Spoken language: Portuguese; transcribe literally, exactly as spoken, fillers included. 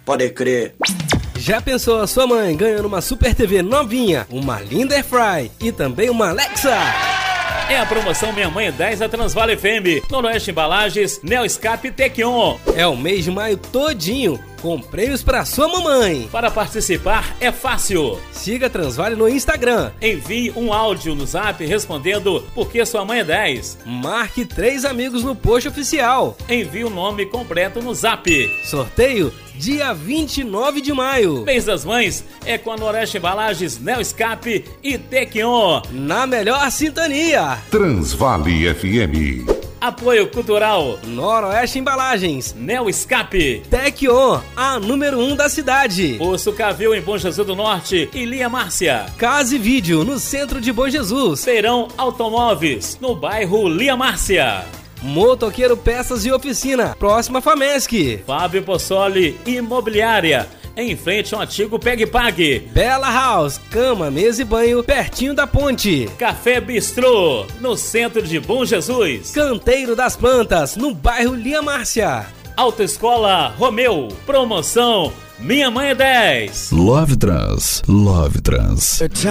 Pode crer. Já pensou a sua mãe ganhando uma Super T V novinha, uma linda Airfry e também uma Alexa? É a promoção Minha Mãe é dez da Transvale F M, Noroeste Embalagens, Neoscape e Tequion. É o mês de maio todinho, com prêmios para sua mamãe. Para participar é fácil. Siga a Transvale no Instagram. Envie um áudio no Zap respondendo porque sua mãe é dez. Marque três amigos no post oficial. Envie o nome completo no Zap. Sorteio dia vinte e nove de maio. Mês das Mães é com a Noroeste Embalagens, Neoscape e Tequion. Na melhor sintonia. Transvale F M. Apoio Cultural Noroeste Embalagens, Neoscape, Tequion, a número um da cidade. Poço Cavil em Bom Jesus do Norte e Lia Márcia. Casa e Vídeo no centro de Bom Jesus. Feirão Automóveis no bairro Lia Márcia. Motoqueiro Peças e Oficina, próxima Famesc. Fábio Possoli Imobiliária, em frente ao antigo Pegue Pague. Bela House, cama, mesa e banho, pertinho da ponte. Café Bistrô, no centro de Bom Jesus. Canteiro das Plantas, no bairro Lia Márcia. Autoescola Romeu, promoção Minha Mãe é dez. Love Trans, Love Trans.